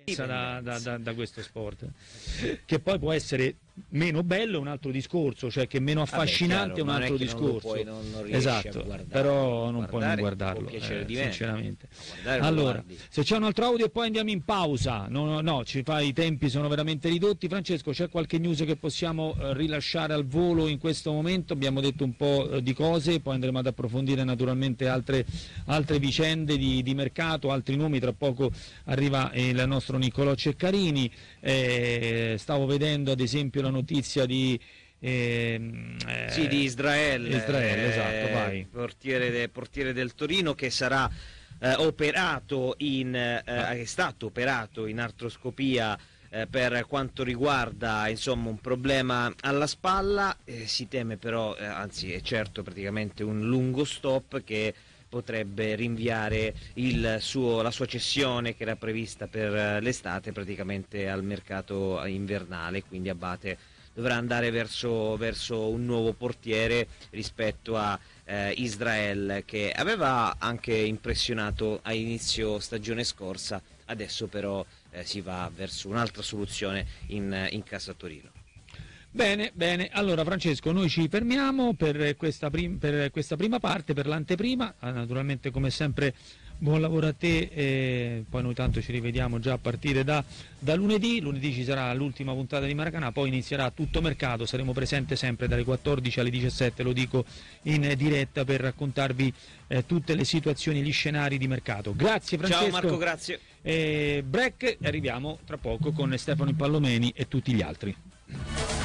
da questo sport, che poi può essere meno bello è un altro discorso, cioè che meno affascinante è un altro discorso, non esatto, però non puoi non guardarlo, sinceramente. Allora, se c'è un altro audio e poi andiamo in pausa, no, i tempi sono veramente ridotti. Francesco, c'è qualche news che possiamo rilasciare al volo in questo momento? Abbiamo detto un po' di cose, poi andremo ad approfondire naturalmente altre vicende di mercato, altri nomi. Tra poco arriva il nostro Niccolò Ceccarini. Stavo vedendo ad esempio la notizia di Israele, esatto, vai. Portiere del Torino, che sarà operato è stato operato in artroscopia per quanto riguarda un problema alla spalla. Si teme però, anzi è certo praticamente un lungo stop che potrebbe rinviare la sua cessione, che era prevista per l'estate, praticamente al mercato invernale. Quindi Abate dovrà andare verso un nuovo portiere rispetto a Israel, che aveva anche impressionato a inizio stagione scorsa. Adesso però si va verso un'altra soluzione in casa Torino. Bene, allora Francesco, noi ci fermiamo per questa prima parte, per l'anteprima. Naturalmente come sempre buon lavoro a te, poi noi tanto ci rivediamo già a partire da lunedì ci sarà l'ultima puntata di Maracanã, poi inizierà tutto mercato, saremo presenti sempre dalle 14 alle 17, lo dico in diretta, per raccontarvi tutte le situazioni, gli scenari di mercato. Grazie Francesco. Ciao Marco, grazie. Break, arriviamo tra poco con Stefano Impallomeni e tutti gli altri.